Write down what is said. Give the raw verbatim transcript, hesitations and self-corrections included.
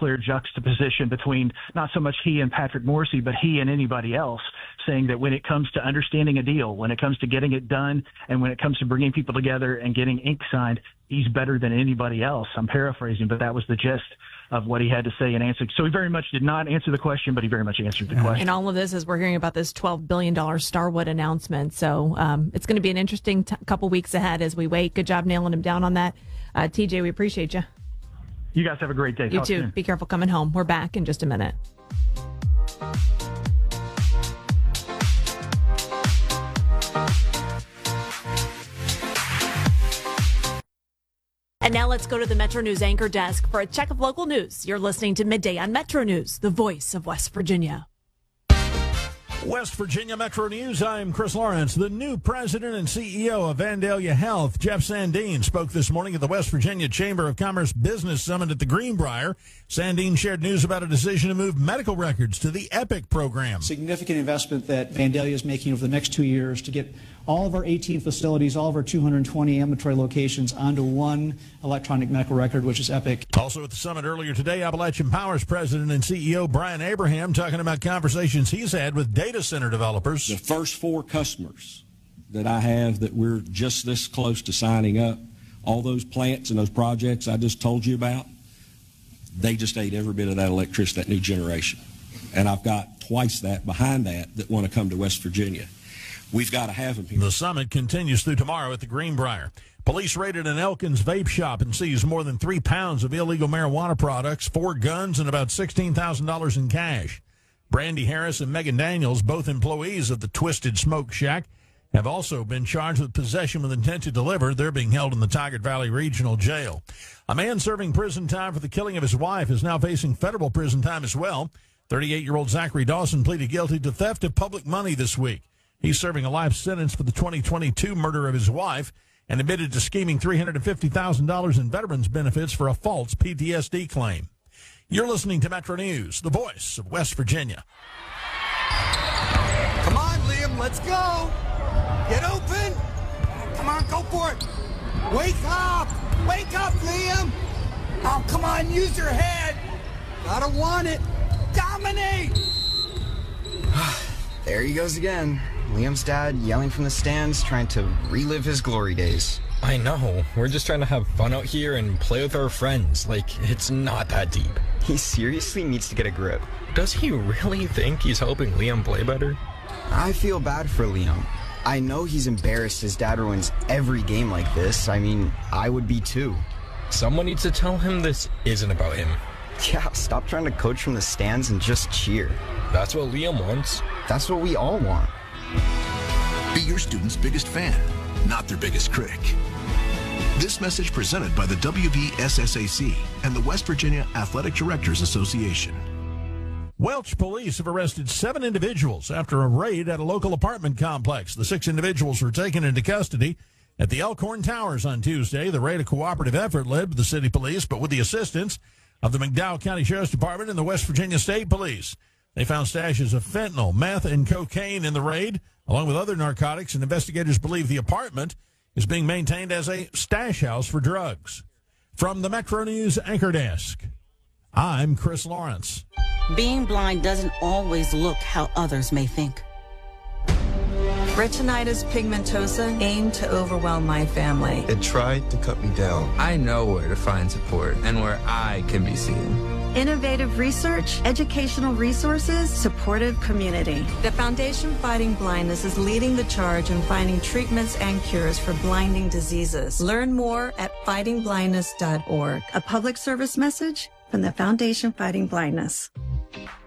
clear juxtaposition between not so much he and Patrick Morrissey, but he and anybody else, saying that when it comes to understanding a deal, when it comes to getting it done, and when it comes to bringing people together and getting ink signed, he's better than anybody else. I'm paraphrasing, but that was the gist of what he had to say in answering. So he very much did not answer the question, but he very much answered the question. And all of this is we're hearing about this twelve billion dollars Starwood announcement. So um, it's going to be an interesting t- couple weeks ahead as we wait. Good job nailing him down on that. Uh, T J, we appreciate you. You guys have a great day. You Talk too. soon. Be careful coming home. We're back in just a minute. And now let's go to the Metro News anchor desk for a check of local news. You're listening to Midday on Metro News, the voice of West Virginia. West Virginia Metro News, I'm Chris Lawrence. The new president and C E O of Vandalia Health, Jeff Sandine, spoke this morning at the West Virginia Chamber of Commerce Business Summit at the Greenbrier. Sandine shared news about a decision to move medical records to the EPIC program. Significant investment that Vandalia is making over the next two years to get all of our eighteen facilities, all of our two hundred twenty ambulatory locations onto one electronic medical record, which is EPIC. Also at the summit earlier today, Appalachian Power's president and C E O Brian Abraham talking about conversations he's had with data center developers. The first four customers that I have that we're just this close to signing up, all those plants and those projects I just told you about, they just ate every bit of that electricity, that new generation. And I've got twice that behind that that want to come to West Virginia. We've got to have them here. The summit continues through tomorrow at the Greenbrier. Police raided an Elkins vape shop and seized more than three pounds of illegal marijuana products, four guns, and about sixteen thousand dollars in cash. Brandy Harris and Megan Daniels, both employees of the Twisted Smoke Shack, have also been charged with possession with intent to deliver. They're being held in the Tigard Valley Regional Jail. A man serving prison time for the killing of his wife is now facing federal prison time as well. thirty-eight-year-old Zachary Dawson pleaded guilty to theft of public money this week. He's serving a life sentence for the twenty twenty-two murder of his wife and admitted to scheming three hundred fifty thousand dollars in veterans benefits for a false P T S D claim. You're listening to Metro News, the voice of West Virginia. Come on, Liam, let's go. Get open. Come on, go for it. Wake up. Wake up, Liam. Oh, come on, use your head. Gotta want it. Dominate. There he goes again. Liam's dad yelling from the stands, trying to relive his glory days. I know. We're just trying to have fun out here and play with our friends. Like, it's not that deep. He seriously needs to get a grip. Does he really think he's helping Liam play better? I feel bad for Liam. I know he's embarrassed his dad ruins every game like this. I mean, I would be too. Someone needs to tell him this isn't about him. Yeah, stop trying to coach from the stands and just cheer. That's what Liam wants. That's what we all want. Be your student's biggest fan, not their biggest critic. This message presented by the W V S S A C and the West Virginia Athletic Directors Association. Welch police have arrested seven individuals after a raid at a local apartment complex. The six individuals were taken into custody at the Elkhorn Towers on Tuesday. The raid, a cooperative effort led by the city police, but with the assistance of the McDowell County Sheriff's Department and the West Virginia State Police. They found stashes of fentanyl, meth, and cocaine in the raid, along with other narcotics, and investigators believe the apartment is being maintained as a stash house for drugs. From the Metro News Anchor Desk, I'm Chris Lawrence. Being blind doesn't always look how others may think. Retinitis pigmentosa aimed to overwhelm my family. It tried to cut me down. I know where to find support and where I can be seen. Innovative research, educational resources, supportive community. The Foundation Fighting Blindness is leading the charge in finding treatments and cures for blinding diseases. Learn more at fighting blindness dot org. A public service message from the Foundation Fighting Blindness.